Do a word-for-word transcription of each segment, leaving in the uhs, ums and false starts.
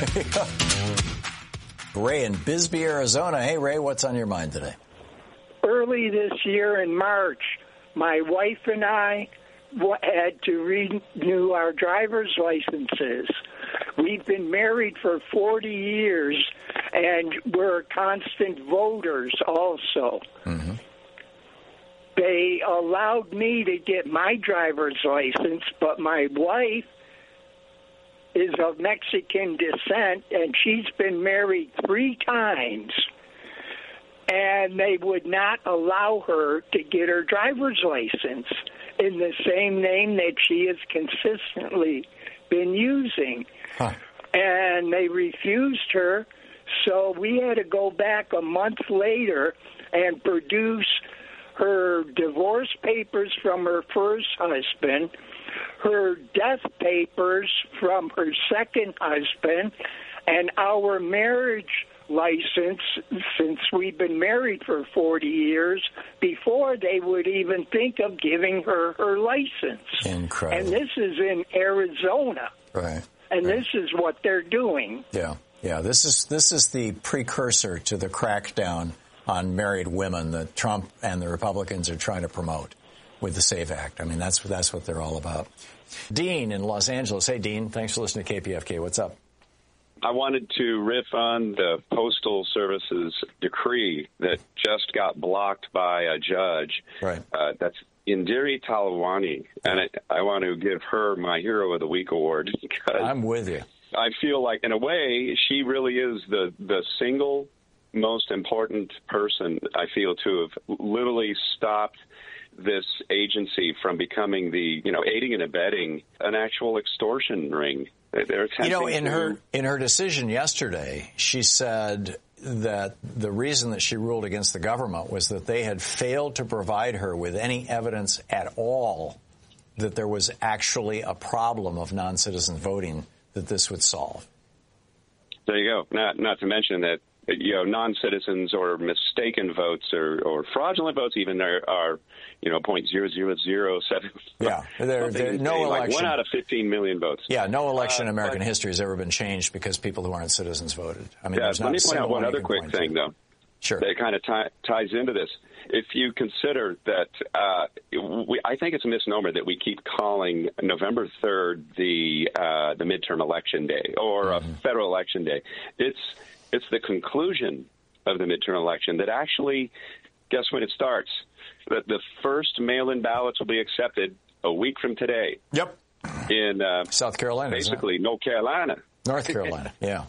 Ray in Bisbee, Arizona. Hey, Ray, what's on your mind today? Early this year in March, my wife and I had to renew our driver's licenses. We've been married for forty years, and we're constant voters also. Mm-hmm. They allowed me to get my driver's license, but my wife is of Mexican descent, and she's been married three times, and they would not allow her to get her driver's license in the same name that she has consistently been using. Huh. And they refused her, so we had to go back a month later and produce her divorce papers from her first husband, her death papers from her second husband, and our marriage license, since we've been married for forty years, before they would even think of giving her her license. Incredible. And this is in Arizona. Right. And right. this is what they're doing. Yeah, yeah. This is this is the precursor to the crackdown on married women that Trump and the Republicans are trying to promote with the SAVE Act. I mean, that's that's what they're all about. Dean in Los Angeles. Hey, Dean. Thanks for listening to K P F K. What's up? I wanted to riff on the Postal Service's decree that just got blocked by a judge. Right. Uh, that's Indiri Talwani, and I, I want to give her my Hero of the Week award because I'm with you. I feel like, in a way, she really is the, the single most important person, I feel, to have literally stopped this agency from becoming the, you know, aiding and abetting an actual extortion ring. They're you know, in to... her in her decision yesterday, she said that the reason that she ruled against the government was that they had failed to provide her with any evidence at all that there was actually a problem of non-citizen voting that this would solve. There you go. Not not to mention that, you know, non-citizens or mistaken votes or, or fraudulent votes even are, are you know, zero point zero zero zero seven. Yeah, there, there, no like election. One out of fifteen million votes. Yeah, no election uh, in American but, history has ever been changed because people who aren't citizens voted. I mean, yeah, there's let not me a point out one other quick thing, to. though. Sure. That kind of tie, ties into this. If you consider that, uh, we, I think it's a misnomer that we keep calling November third the uh, the midterm election day or mm-hmm. a federal election day. It's it's the conclusion of the midterm election that actually, guess when it starts? The, the first mail-in ballots will be accepted a week from today. Yep. In uh, South Carolina, basically North Carolina. North Carolina, yeah.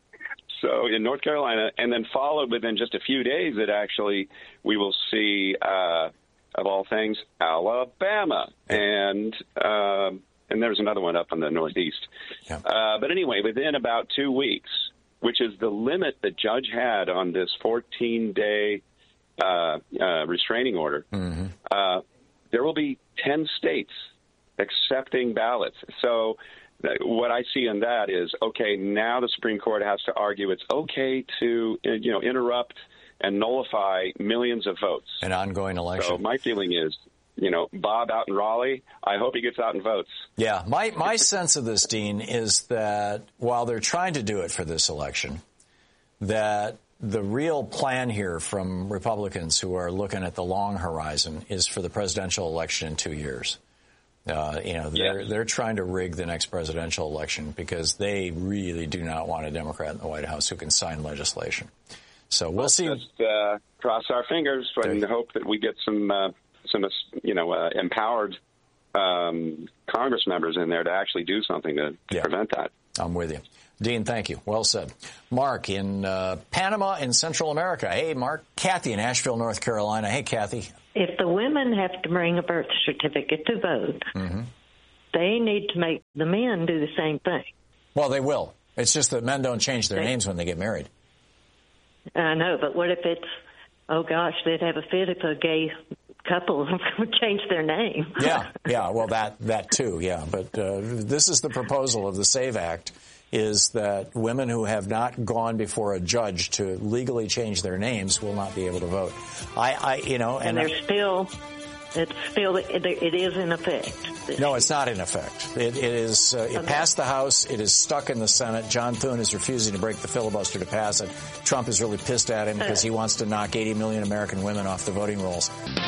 So in North Carolina, and then followed within just a few days, that actually we will see, uh, of all things, Alabama, and uh, and there's another one up in the Northeast. Yeah. Uh, but anyway, within about two weeks, which is the limit the judge had on this fourteen-day uh, uh, restraining order, mm-hmm. uh, there will be ten states accepting ballots. So what I see in that is, okay, now the Supreme Court has to argue it's okay to, you know, interrupt and nullify millions of votes. An ongoing election. So my feeling is, you know, Bob out in Raleigh, I hope he gets out and votes. Yeah, my, my sense of this, Dean, is that while they're trying to do it for this election, that the real plan here from Republicans who are looking at the long horizon is for the presidential election in two years. Uh, you know, they're yes. they're trying to rig the next presidential election because they really do not want a Democrat in the White House who can sign legislation. So we'll Let's see. Just uh, cross our fingers and hope that we get some, uh, some you know, uh, empowered um, Congress members in there to actually do something to, to yeah. prevent that. I'm with you. Dean, thank you. Well said. Mark in uh, Panama in Central America. Hey, Mark. Kathy in Asheville, North Carolina. Hey, Kathy. If the women have to bring a birth certificate to vote, mm-hmm. they need to make the men do the same thing. Well, they will. It's just that men don't change their they, names when they get married. I know, but what if it's, oh, gosh, they'd have a fit if a gay couple would change their name. yeah, yeah, well, that, that too, yeah. But uh, this is the proposal of the SAVE Act, is that women who have not gone before a judge to legally change their names will not be able to vote. I, I you know, and, and they're still, it's still, it is in effect. this No, year. it's not in effect. It, it is. Uh, it Okay. passed the House. It is stuck in the Senate. John Thune is refusing to break the filibuster to pass it. Trump is really pissed at him because he wants to knock eighty million American women off the voting rolls.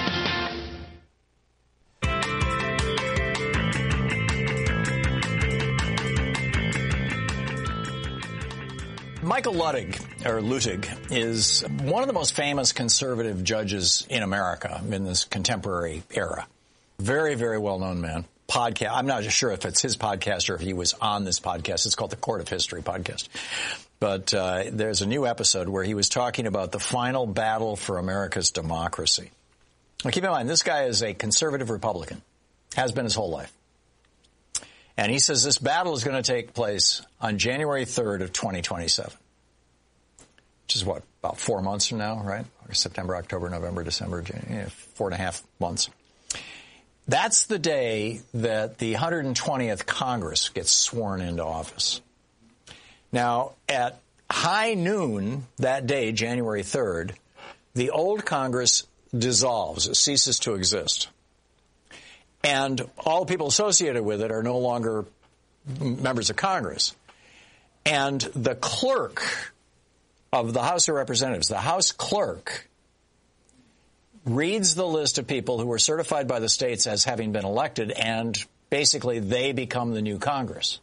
Michael Luttig, or Luttig, is one of the most famous conservative judges in America in this contemporary era. Very, very well-known man. Podcast. I'm not sure if it's his podcast or if he was on this podcast. It's called the Court of History podcast. But uh, there's a new episode where he was talking about the final battle for America's democracy. Now, keep in mind, this guy is a conservative Republican, has been his whole life. And he says this battle is going to take place on January third of twenty twenty-seven, which is what, about four months from now, right? Or September, October, November, December, January, four and a half months. That's the day that the one hundred twentieth Congress gets sworn into office. Now, at high noon that day, January third, the old Congress dissolves. It ceases to exist. And all the people associated with it are no longer members of Congress. And the clerk of the House of Representatives, the House clerk, reads the list of people who were certified by the states as having been elected, and basically they become the new Congress.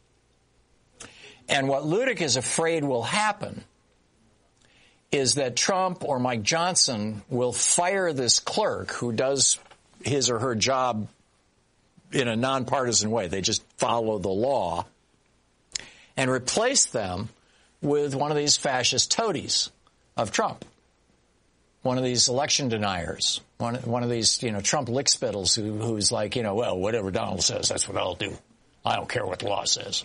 And what Luttig is afraid will happen is that Trump or Mike Johnson will fire this clerk who does his or her job in a nonpartisan way. They just follow the law, and replace them with one of these fascist toadies of Trump. One of these election deniers, one, one of these, you know, Trump lickspittles who, who's like, you know, well, whatever Donald says, that's what I'll do. I don't care what the law says.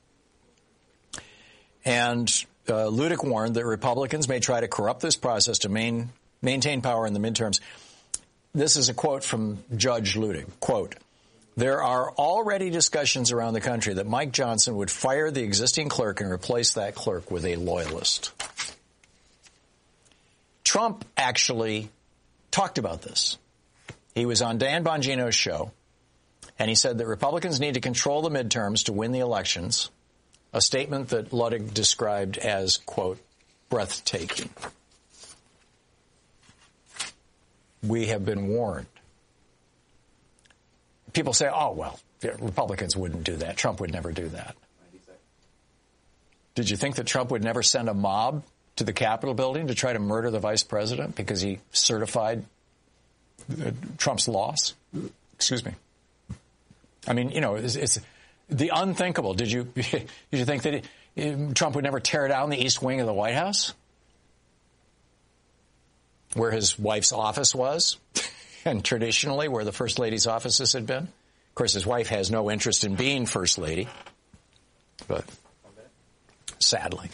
And uh, Luttig warned that Republicans may try to corrupt this process to main, maintain power in the midterms. This is a quote from Judge Luttig. Quote, there are already discussions around the country that Mike Johnson would fire the existing clerk and replace that clerk with a loyalist. Trump actually talked about this. He was on Dan Bongino's show, and he said that Republicans need to control the midterms to win the elections, a statement that Luttig described as, quote, breathtaking. We have been warned. People say, oh, well, Republicans wouldn't do that. Trump would never do that. Did you think that Trump would never send a mob to the Capitol building to try to murder the vice president because he certified Trump's loss? Excuse me. I mean, you know, it's, it's the unthinkable. Did you did you think that he, Trump would never tear down the East Wing of the White House, where his wife's office was, and traditionally where the First Lady's offices had been? Of course, his wife has no interest in being First Lady, but sadly.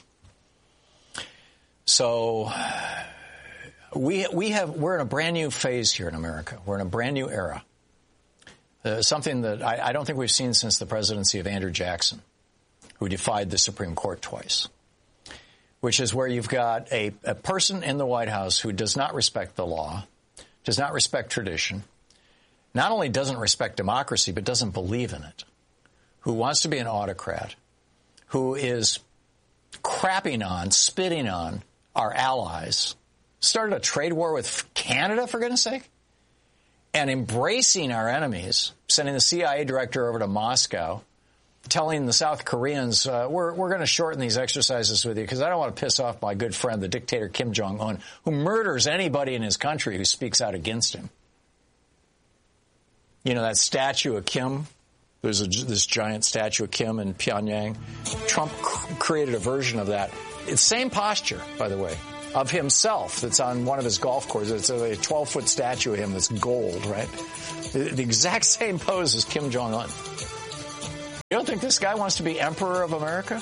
So we we have we're in a brand new phase here in America. We're in a brand new era. Uh, something that I, I don't think we've seen since the presidency of Andrew Jackson, who defied the Supreme Court twice, which is where you've got a, a person in the White House who does not respect the law, does not respect tradition, not only doesn't respect democracy, but doesn't believe in it, who wants to be an autocrat, who is crapping on, spitting on our allies, started a trade war with Canada, for goodness sake, and embracing our enemies, sending the C I A director over to Moscow, telling the South Koreans, uh, we're, we're going to shorten these exercises with you because I don't want to piss off my good friend, the dictator Kim Jong-un, who murders anybody in his country who speaks out against him. You know, that statue of Kim, there's a, this giant statue of Kim in Pyongyang. Trump cr- created a version of that. It's same posture, by the way, of himself that's on one of his golf courses. It's a twelve-foot statue of him that's gold, right? The, the exact same pose as Kim Jong-un. You don't think this guy wants to be emperor of America?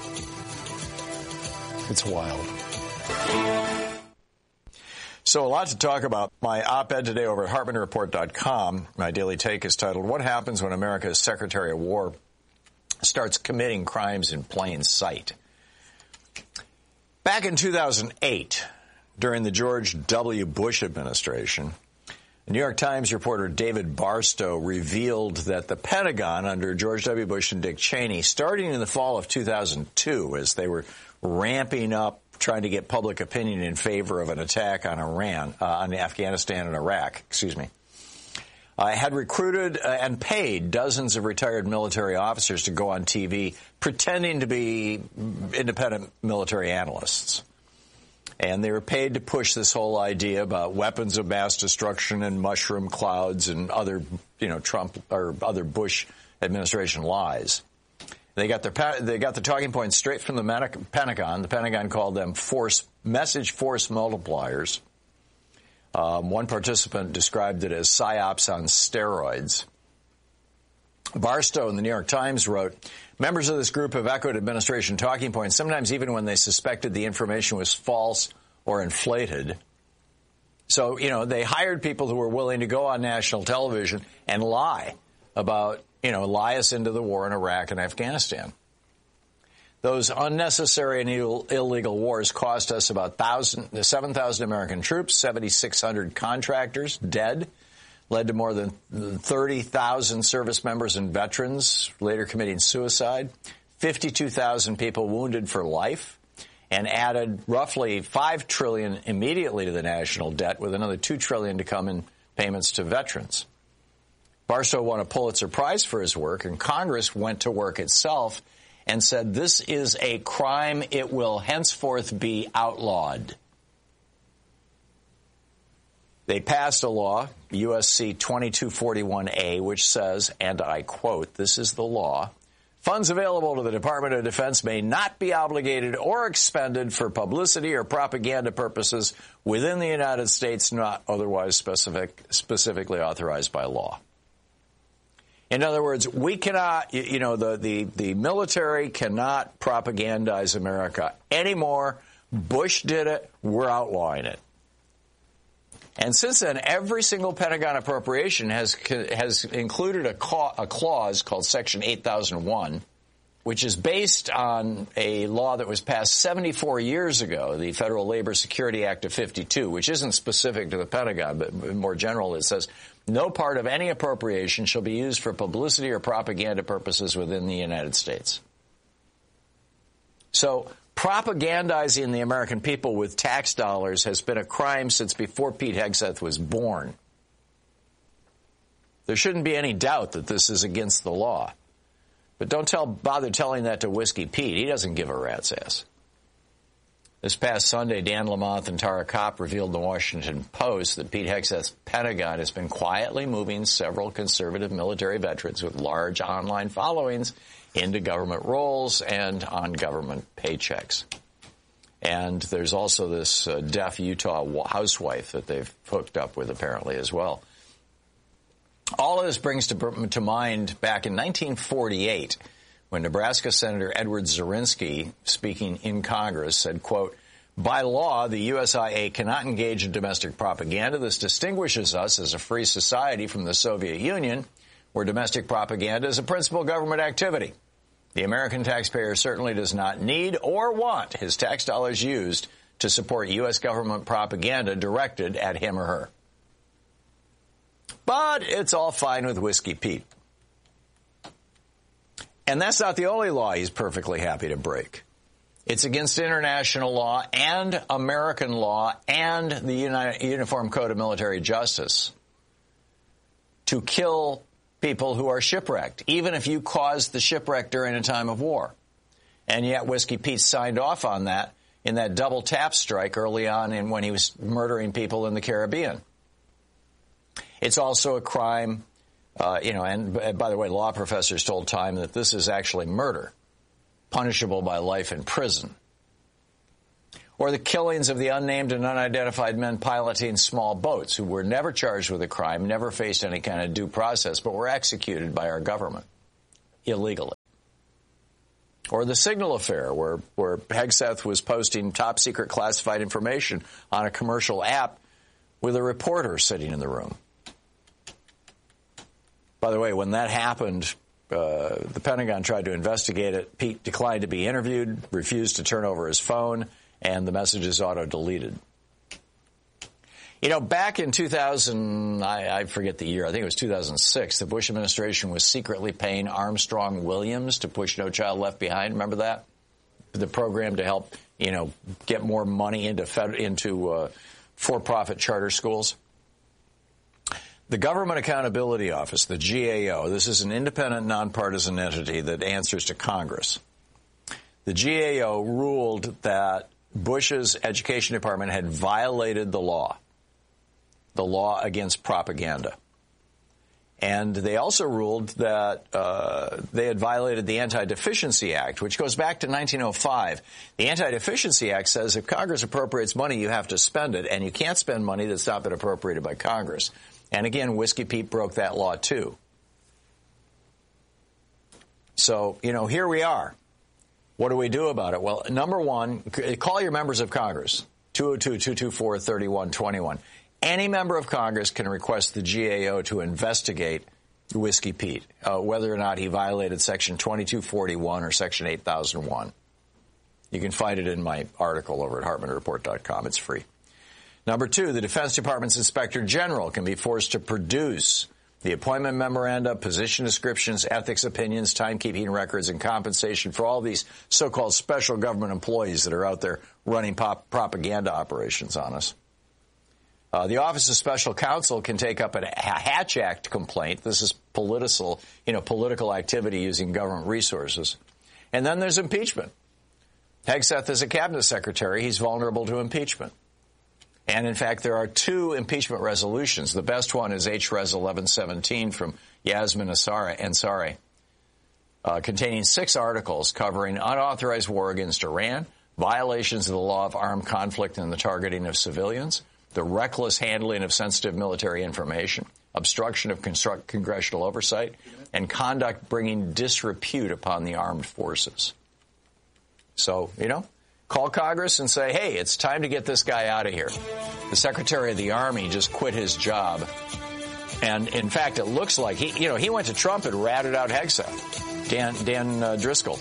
It's wild. So a lot to talk about. My op-ed today over at Hartmann Report dot com, my daily take is titled, What Happens When America's Secretary of War Starts Committing Crimes in Plain Sight? Back in two thousand eight, during the George W. Bush administration, The New York Times reporter David Barstow revealed that the Pentagon under George W. Bush and Dick Cheney, starting in the fall of two thousand two, as they were ramping up trying to get public opinion in favor of an attack on Iran, uh, on Afghanistan and Iraq, excuse me, uh, had recruited uh, and paid dozens of retired military officers to go on T V pretending to be independent military analysts. And they were paid to push this whole idea about weapons of mass destruction and mushroom clouds and other, you know, Trump or other Bush administration lies. They got their they got the talking points straight from the Pentagon. The Pentagon called them force message force multipliers. Um, one participant described it as psyops on steroids. Barstow in the New York Times wrote, members of this group have echoed administration talking points, sometimes even when they suspected the information was false or inflated. So, you know, they hired people who were willing to go on national television and lie about, you know, lie us into the war in Iraq and Afghanistan. Those unnecessary and Ill- illegal wars cost us about seven thousand American troops, seven thousand six hundred contractors dead, led to more than thirty thousand service members and veterans later committing suicide, fifty-two thousand people wounded for life, and added roughly five trillion dollars immediately to the national debt, with another two trillion dollars to come in payments to veterans. Barstow won a Pulitzer Prize for his work, and Congress went to work itself and said, this is a crime. It will henceforth be outlawed. They passed a law, U S C twenty-two forty-one A, which says, and I quote, this is the law, funds available to the Department of Defense may not be obligated or expended for publicity or propaganda purposes within the United States, not otherwise specific, specifically authorized by law. In other words, we cannot, you know, the, the, the military cannot propagandize America anymore. Bush did it. We're outlawing it. And since then, every single Pentagon appropriation has has included a, ca- a clause called Section eight thousand one, which is based on a law that was passed seventy-four years ago, the Federal Labor Security Act of fifty-two, which isn't specific to the Pentagon, but more general. It says no part of any appropriation shall be used for publicity or propaganda purposes within the United States. So propagandizing the American people with tax dollars has been a crime since before Pete Hegseth was born. There shouldn't be any doubt that this is against the law. But don't tell, bother telling that to Whiskey Pete. He doesn't give a rat's ass. This past Sunday, Dan Lamont and Tara Kopp revealed in the Washington Post that Pete Hegseth's Pentagon has been quietly moving several conservative military veterans with large online followings into government roles and on government paychecks. And there's also this uh, deaf Utah housewife that they've hooked up with apparently as well. All of this brings to, to mind back in nineteen forty-eight, when Nebraska Senator Edward Zirinsky, speaking in Congress, said, quote, by law, the U S I A cannot engage in domestic propaganda. This distinguishes us as a free society from the Soviet Union, where domestic propaganda is a principal government activity. The American taxpayer certainly does not need or want his tax dollars used to support U S government propaganda directed at him or her. But it's all fine with Whiskey Pete. And that's not the only law he's perfectly happy to break. It's against international law and American law and the Uniform Code of Military Justice to kill people who are shipwrecked, even if you caused the shipwreck during a time of war. And yet Whiskey Pete signed off on that in that double tap strike early on in when he was murdering people in the Caribbean. It's also a crime, uh, you know, and by the way, law professors told Time that this is actually murder, punishable by life in prison. Or the killings of the unnamed and unidentified men piloting small boats who were never charged with a crime, never faced any kind of due process, but were executed by our government illegally. Or the Signal affair, where, where Hegseth was posting top-secret classified information on a commercial app with a reporter sitting in the room. By the way, when that happened, uh, the Pentagon tried to investigate it. Pete declined to be interviewed, refused to turn over his phone, and the message is auto-deleted. You know, back in two thousand, I, I forget the year, I think it was two thousand six, the Bush administration was secretly paying Armstrong Williams to push No Child Left Behind. Remember that? The program to help, you know, get more money into fed, into uh, for-profit charter schools. The Government Accountability Office, the G A O, this is an independent, nonpartisan entity that answers to Congress. The G A O ruled that Bush's Education Department had violated the law. The law against propaganda. And they also ruled that uh, they had violated the Anti-Deficiency Act, which goes back to nineteen oh five. The Anti-Deficiency Act says if Congress appropriates money, you have to spend it, and you can't spend money that's not been appropriated by Congress. And again, Whiskey Pete broke that law, too. So, you know, here we are. What do we do about it? Well, number one, call your members of Congress, two oh two, two two four, three one two one. Any member of Congress can request the G A O to investigate Whiskey Pete, uh, whether or not he violated Section twenty-two forty-one or Section eight thousand one. You can find it in my article over at Hartmann Report dot com. It's free. Number two, the Defense Department's Inspector General can be forced to produce the appointment memoranda, position descriptions, ethics opinions, timekeeping records, and compensation for all these so-called special government employees that are out there running pop propaganda operations on us. Uh, the Office of Special Counsel can take up a Hatch Act complaint. This is political, you know, political activity using government resources. And then there's impeachment. Hegseth is a cabinet secretary. He's vulnerable to impeachment. And, in fact, there are two impeachment resolutions. The best one is H Res eleven seventeen from Yasmin Ansari, uh, containing six articles covering unauthorized war against Iran, violations of the law of armed conflict and the targeting of civilians, the reckless handling of sensitive military information, obstruction of construct congressional oversight, and conduct bringing disrepute upon the armed forces. So, you know, call Congress and say, hey, it's time to get this guy out of here. The Secretary of the Army just quit his job. And, in fact, it looks like he, you know, he went to Trump and ratted out Hegseth, Dan, Dan uh, Driscoll.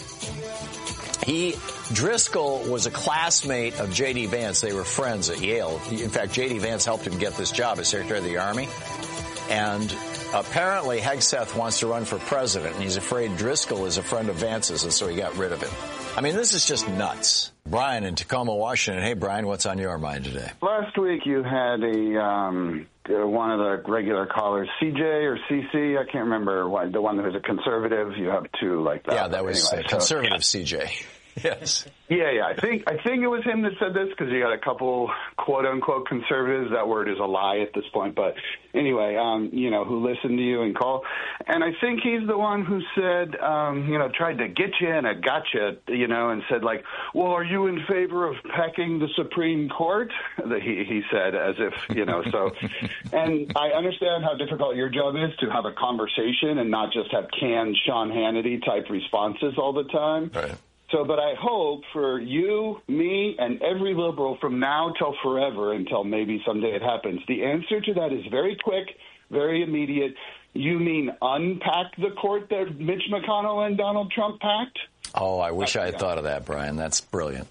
He, Driscoll was a classmate of J D. Vance. They were friends at Yale. In fact, J D. Vance helped him get this job as Secretary of the Army. And apparently Hegseth wants to run for president, and he's afraid Driscoll is a friend of Vance's, and so he got rid of him. I mean, this is just nuts. Brian in Tacoma, Washington. Hey, Brian, what's on your mind today? Last week you had a um, one of the regular callers, C J or C C, I can't remember, what, the one that was a conservative. You have two like that. Yeah, that was anyway, uh, conservative so. C J. Yes. Yeah, yeah. I think I think it was him that said this because you got a couple quote-unquote conservatives. That word is a lie at this point. But anyway, um, you know, who listened to you and call. And I think he's the one who said, um, you know, tried to get you and a gotcha, you know, and said, like, well, are you in favor of packing the Supreme Court? He, he said, as if, you know, so. And I understand how difficult your job is to have a conversation and not just have canned Sean Hannity-type responses all the time. Right. So, but I hope for you, me, and every liberal from now till forever, until maybe someday it happens, the answer to that is very quick, very immediate. You mean unpack the court that Mitch McConnell and Donald Trump packed? Oh, I wish I had thought of that, Brian. That's brilliant.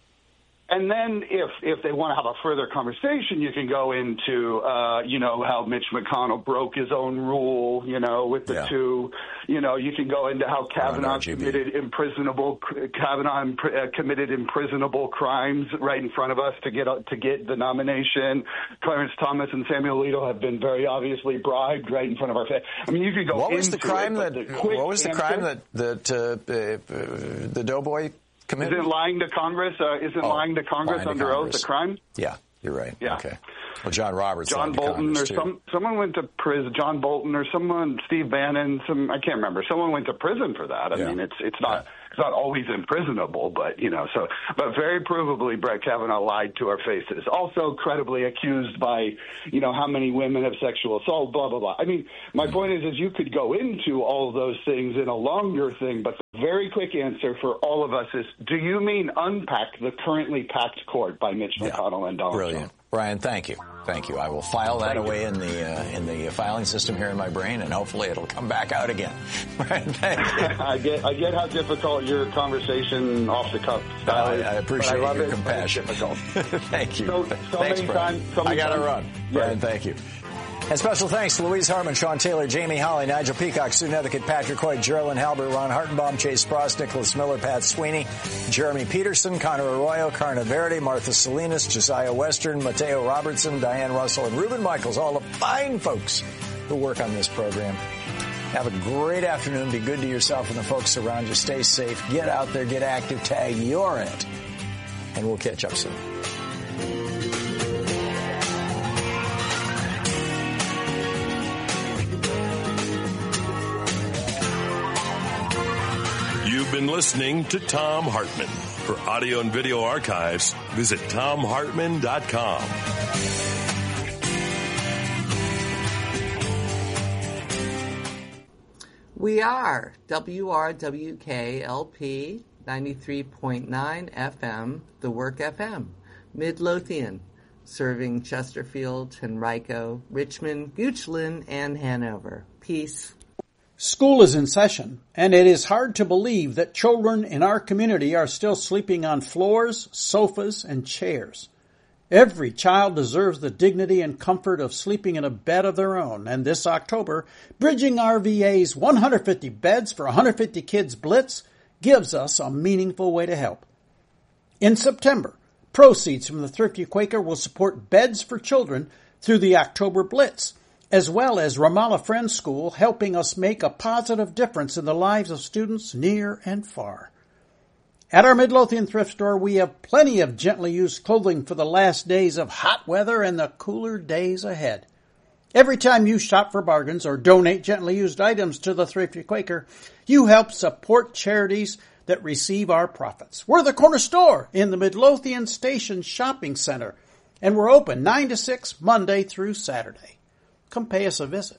And then if if they want to have a further conversation, you can go into, uh, you know, how Mitch McConnell broke his own rule, you know, with the yeah. two. You know, you can go into how Kavanaugh committed imprisonable Kavanaugh uh, committed imprisonable crimes right in front of us to get uh, to get the nomination. Clarence Thomas and Samuel Alito have been very obviously bribed right in front of our face. I mean, you could go what was into the crime it, that the what was the answer, crime that that uh, uh, the Doughboy committed? Isn't lying to Congress? Uh, isn't oh, lying to Congress lying under to Congress. oath a crime? Yeah, you're right. Yeah. Okay. Well, John Roberts, John Bolton, or some someone went to prison. John Bolton, or someone, Steve Bannon. Some I can't remember. Someone went to prison for that. I yeah. mean, it's it's not. Yeah. It's not always imprisonable, but, you know, so, but very provably Brett Kavanaugh lied to our faces. Also credibly accused by, you know, how many women have sexual assault, blah, blah, blah. I mean, my mm-hmm. point is, is you could go into all of those things in a longer thing, but the very quick answer for all of us is, do you mean unpack the currently packed court by Mitch McConnell yeah. and Donald Brilliant. Trump? Brian, thank you. Thank you. I will file that thank away you. in the uh, in the filing system here in my brain, and hopefully it'll come back out again. Brian, thank you. I get I get how difficult your conversation off the cuff is. I, I appreciate I your it, compassion. Thank you. So, so Thanks, many Brian. times, so many I got to times. run. Yeah. Brian, thank you. And special thanks to Louise Hartman, Sean Taylor, Jamie Holly, Nigel Peacock, Sue Nethercutt, Patrick Hoyt, Geraldine Halbert, Ron Hartenbaum, Chase Spross, Nicholas Miller, Pat Sweeney, Jeremy Peterson, Connor Arroyo, Carna Verde, Martha Salinas, Josiah Western, Mateo Robertson, Diane Russell, and Reuben Michaels, all the fine folks who work on this program. Have a great afternoon. Be good to yourself and the folks around you. Stay safe. Get out there. Get active. Tag you're it. And we'll catch up soon. You've been listening to Thom Hartmann. For audio and video archives, visit thom hartmann dot com. We are W R W K L P ninety-three point nine F M, The Work F M, Midlothian, serving Chesterfield, Henrico, Richmond, Goochland, and Hanover. Peace. School is in session, and it is hard to believe that children in our community are still sleeping on floors, sofas, and chairs. Every child deserves the dignity and comfort of sleeping in a bed of their own, and this October, Bridging R V A's one hundred fifty Beds for one hundred fifty Kids Blitz gives us a meaningful way to help. In September, proceeds from the Thrifty Quaker will support Beds for Children through the October Blitz, as well as Ramallah Friends School, helping us make a positive difference in the lives of students near and far. At our Midlothian thrift store, we have plenty of gently used clothing for the last days of hot weather and the cooler days ahead. Every time you shop for bargains or donate gently used items to the Thrifty Quaker, you help support charities that receive our profits. We're the corner store in the Midlothian Station Shopping Center, and we're open nine to six Monday through Saturday. Come pay us a visit.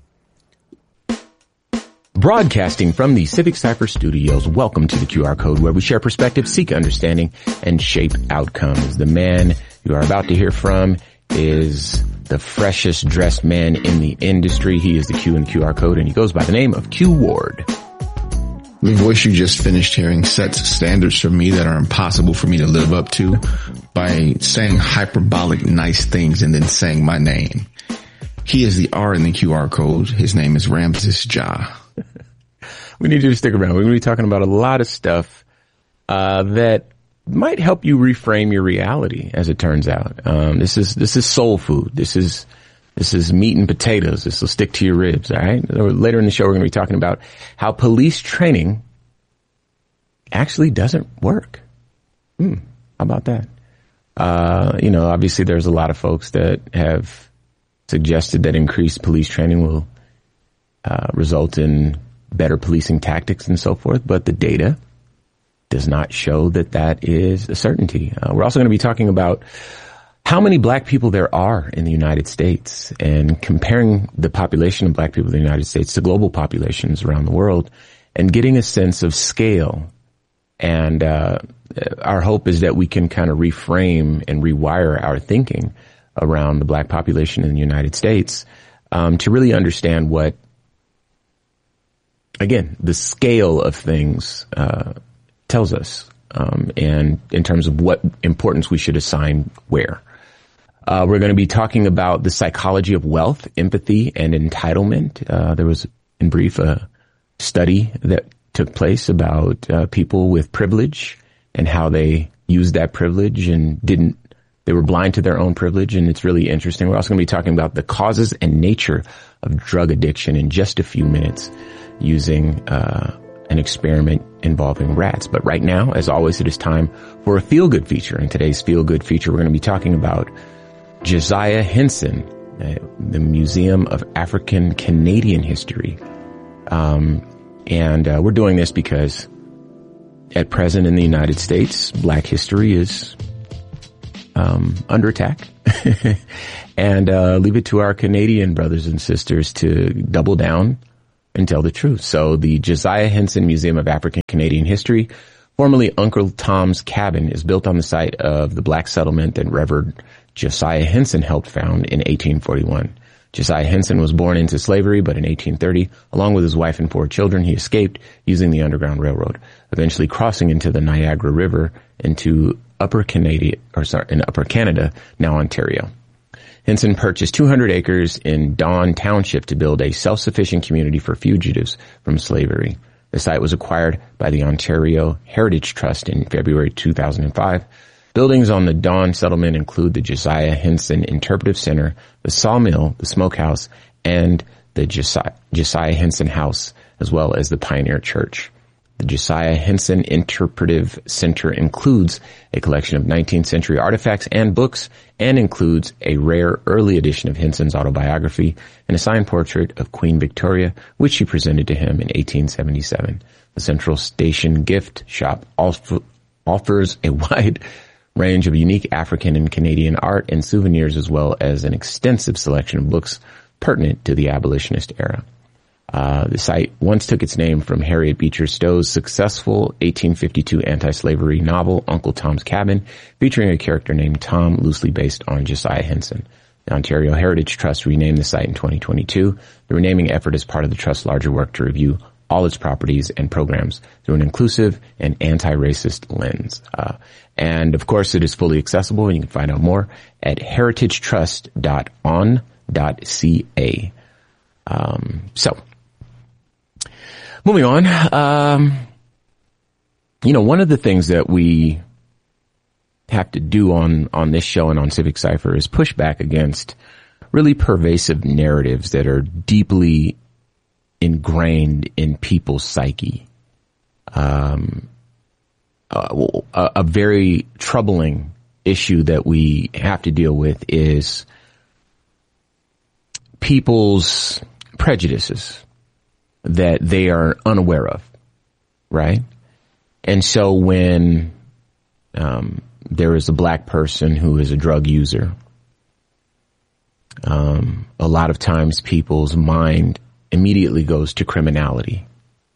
Broadcasting from the Civic Cypher Studios, welcome to the Q R Code, where we share perspective, seek understanding, and shape outcomes. The man you are about to hear from is the freshest dressed man in the industry. He is the Q in the Q R Code, and he goes by the name of Q Ward. The voice you just finished hearing sets standards for me that are impossible for me to live up to by saying hyperbolic nice things and then saying my name. He is the R in the Q R Code. His name is Ramses Ja. We need you to stick around. We're going to be talking about a lot of stuff uh that might help you reframe your reality, as it turns out. Um this is this is soul food. This is this is meat and potatoes. This will stick to your ribs, all right? Later in the show, we're going to be talking about how police training actually doesn't work. Hmm, how about that? Uh, you know, obviously there's a lot of folks that have suggested that increased police training will uh, result in better policing tactics and so forth, but the data does not show that that is a certainty. Uh, we're also going to be talking about how many black people there are in the United States and comparing the population of black people in the United States to global populations around the world and getting a sense of scale. And uh, our hope is that we can kind of reframe and rewire our thinking around the black population in the United States um, to really understand what, again, the scale of things uh tells us, um, and in terms of what importance we should assign where. Uh, we're going to be talking about the psychology of wealth, empathy, and entitlement. Uh, there was, in brief, a study that took place about uh, people with privilege and how they used that privilege and didn't, they were blind to their own privilege, and it's really interesting. We're also going to be talking about the causes and nature of drug addiction in just a few minutes using uh an experiment involving rats. But right now, as always, it is time for a feel-good feature. In today's feel-good feature, we're going to be talking about Josiah Henson, uh, the Museum of African Canadian History. Um, and uh, we're doing this because at present in the United States, black history is um, under attack. And uh, leave it to our Canadian brothers and sisters to double down and tell the truth. So the Josiah Henson Museum of African Canadian History Formerly Uncle Tom's Cabin is built on the site of the black settlement that Reverend Josiah Henson helped found in eighteen forty-one. Josiah Henson was born into slavery, but in eighteen thirty, along with his wife and four children, he escaped using the Underground Railroad, eventually crossing into the Niagara River into Upper Canada, or sorry, in Upper Canada, now Ontario. Henson purchased two hundred acres in Dawn Township to build a self-sufficient community for fugitives from slavery. The site was acquired by the Ontario Heritage Trust in February two thousand five. Buildings on the Dawn settlement include the Josiah Henson Interpretive Center, the Sawmill, the Smokehouse, and the Josiah, Josiah Henson House, as well as the Pioneer Church. The Josiah Henson Interpretive Center includes a collection of nineteenth century artifacts and books, and includes a rare early edition of Henson's autobiography and a signed portrait of Queen Victoria, which she presented to him in eighteen seventy-seven. The Central Station Gift Shop also offers a wide range of unique African and Canadian art and souvenirs, as well as an extensive selection of books pertinent to the abolitionist era. Uh, the site once took its name from Harriet Beecher Stowe's successful eighteen fifty-two anti-slavery novel, Uncle Tom's Cabin, featuring a character named Tom, loosely based on Josiah Henson. The Ontario Heritage Trust renamed the site in twenty twenty-two. The renaming effort is part of the Trust's larger work to review all its properties and programs through an inclusive and anti-racist lens. Uh, and, of course, it is fully accessible, and you can find out more at heritage trust dot on dot c a. Um, so... Moving on, um, you know, one of the things that we have to do on, on this show and on Civic Cypher is push back against really pervasive narratives that are deeply ingrained in people's psyche. Um, a, a very troubling issue that we have to deal with is people's prejudices that they are unaware of, right? And so when um, there is a black person who is a drug user, um, a lot of times people's mind immediately goes to criminality.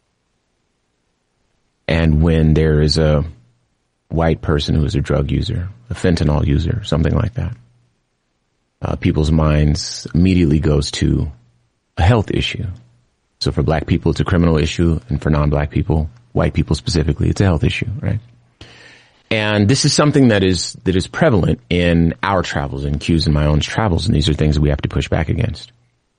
And when there is a white person who is a drug user, a fentanyl user, something like that, uh, people's minds immediately goes to a health issue. So for black people, it's a criminal issue, and for non-black people, white people specifically, it's a health issue, right? And this is something that is that is prevalent in our travels, in Q's and my own travels, and these are things that we have to push back against.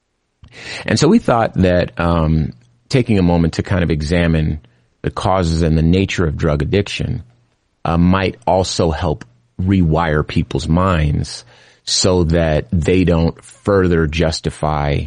And so we thought that um taking a moment to kind of examine the causes and the nature of drug addiction uh, might also help rewire people's minds so that they don't further justify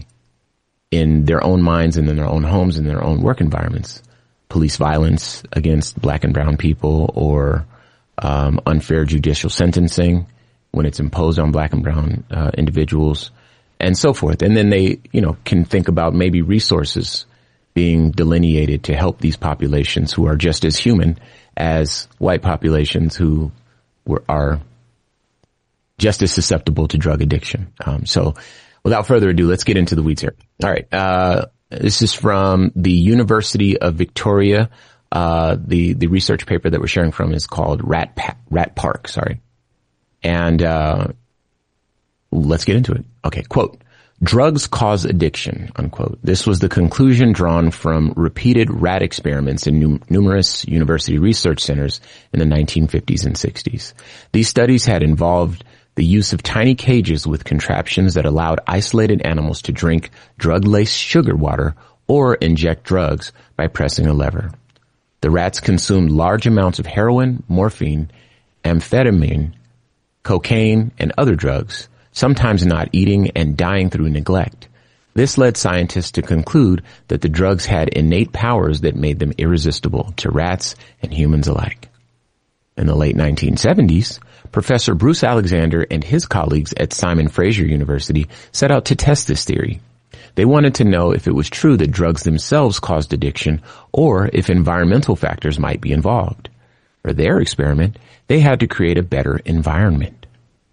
in their own minds and in their own homes and their own work environments police violence against black and brown people, or um, unfair judicial sentencing when it's imposed on black and brown uh, individuals, and so forth. And then they, you know, can think about maybe resources being delineated to help these populations who are just as human as white populations who were, are just as susceptible to drug addiction. Um, so without further ado, let's get into the weeds here. All right. Uh, this is from the University of Victoria. Uh, the, the research paper that we're sharing from is called Rat, pa- Rat Park, sorry. And, uh, let's get into it. Okay. Quote, drugs cause addiction, unquote. This was the conclusion drawn from repeated rat experiments in num- numerous university research centers in the nineteen fifties and sixties. These studies had involved the use of tiny cages with contraptions that allowed isolated animals to drink drug-laced sugar water or inject drugs by pressing a lever. The rats consumed large amounts of heroin, morphine, amphetamine, cocaine, and other drugs, sometimes not eating and dying through neglect. This led scientists to conclude that the drugs had innate powers that made them irresistible to rats and humans alike. In the late nineteen seventies, Professor Bruce Alexander and his colleagues at Simon Fraser University set out to test this theory. They wanted to know if it was true that drugs themselves caused addiction or if environmental factors might be involved. For their experiment, they had to create a better environment.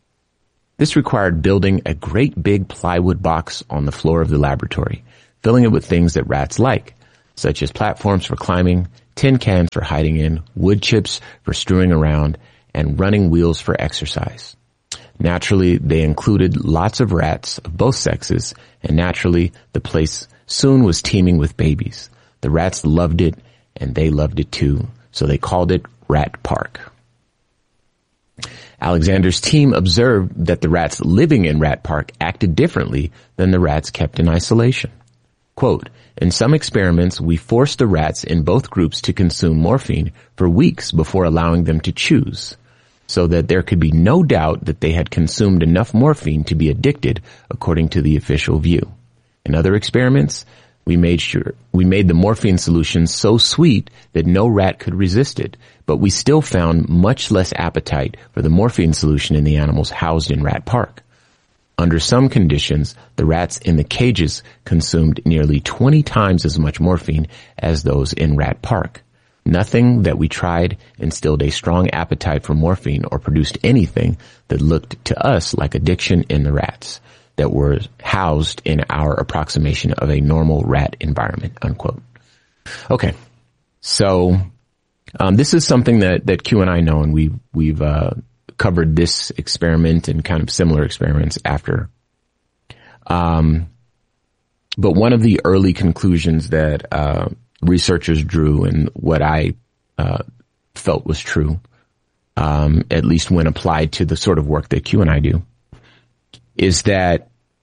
This required building a great big plywood box on the floor of the laboratory, filling it with things that rats like, such as platforms for climbing, tin cans for hiding in, wood chips for strewing around, and running wheels for exercise. Naturally, they included lots of rats of both sexes, and naturally, the place soon was teeming with babies. The rats loved it, and they loved it too, so they called it Rat Park. Alexander's team observed that the rats living in Rat Park acted differently than the rats kept in isolation. Quote, in some experiments, we forced the rats in both groups to consume morphine for weeks before allowing them to choose, so that there could be no doubt that they had consumed enough morphine to be addicted, according to the official view. In other experiments, we made sure we made the morphine solution so sweet that no rat could resist it, but we still found much less appetite for the morphine solution in the animals housed in Rat Park. Under some conditions, the rats in the cages consumed nearly twenty times as much morphine as those in Rat Park. Nothing that we tried instilled a strong appetite for morphine or produced anything that looked to us like addiction in the rats that were housed in our approximation of a normal rat environment, unquote. Okay. So, um, this is something that, that Q and I know, and we've, we've, uh, covered this experiment and kind of similar experiments after. Um, but one of the early conclusions that, uh, researchers drew and what I, uh, felt was true, um, at least when applied to the sort of work that Q and I do, is that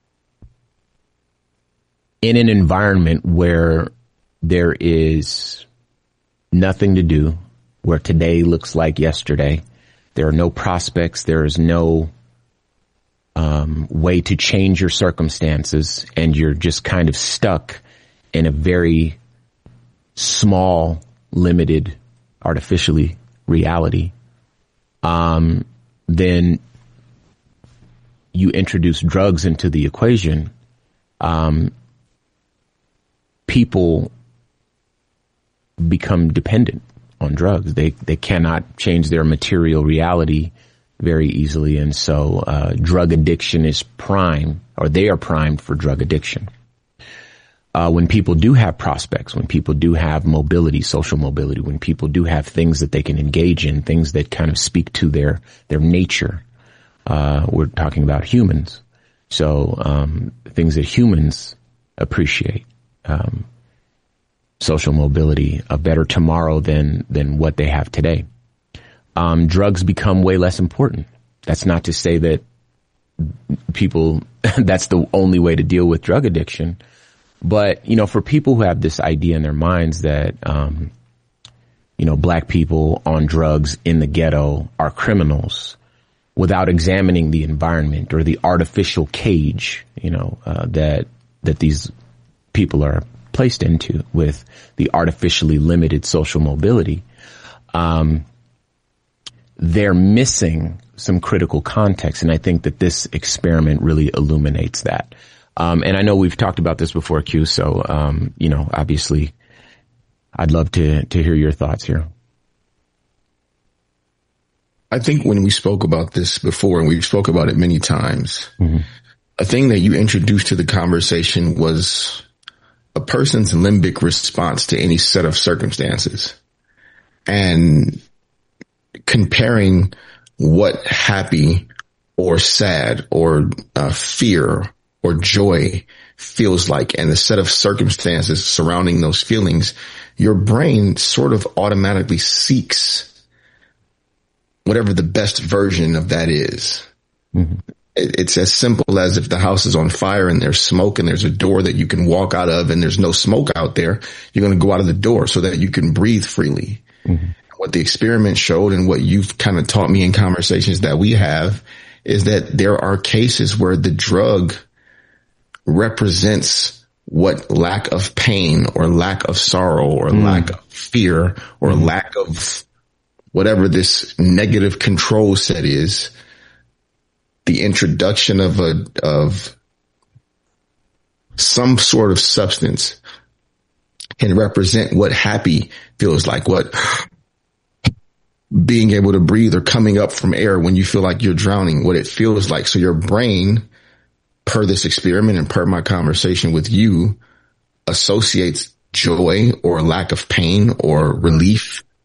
in an environment where there is nothing to do, where today looks like yesterday, there are no prospects, there is no um, way to change your circumstances, and you're just kind of stuck in a very small, limited, artificially reality, um, then you introduce drugs into the equation, um, people become dependent on drugs. They they cannot change their material reality very easily, and so uh, drug addiction is prime, or they are primed for drug addiction. Uh, when people do have prospects, when people do have mobility, social mobility, when people do have things that they can engage in, things that kind of speak to their their nature, uh, we're talking about humans. So um, things that humans appreciate. Um, social mobility, a better tomorrow than, than what they have today. Um, drugs become way less important. That's not to say that people, that's the only way to deal with drug addiction. But, you know, for people who have this idea in their minds that, um, you know, black people on drugs in the ghetto are criminals without examining the environment or the artificial cage, you know, uh, that, that these people are placed into with the artificially limited social mobility, um, they're missing some critical context. And I think that this experiment really illuminates that. Um, and I know we've talked about this before, Q, so, um, you know, obviously I'd love to, to hear your thoughts here. I think when we spoke about this before, and we spoke about it many times, mm-hmm. a thing that you introduced to the conversation was a person's limbic response to any set of circumstances, and comparing what happy or sad or uh, fear or joy feels like and the set of circumstances surrounding those feelings, your brain sort of automatically seeks whatever the best version of that is. Mm-hmm. It's as simple as if the house is on fire and there's smoke and there's a door that you can walk out of and there's no smoke out there, you're going to go out of the door so that you can breathe freely. Mm-hmm. What the experiment showed and what you've kind of taught me in conversations that we have is that there are cases where the drug represents what lack of pain or lack of sorrow or mm. lack of fear or mm. lack of whatever this negative control set is. The introduction of a, of some sort of substance can represent what happy feels like, what being able to breathe or coming up from air when you feel like you're drowning, what it feels like. So your brain, per this experiment and per my conversation with you, associates joy or lack of pain or relief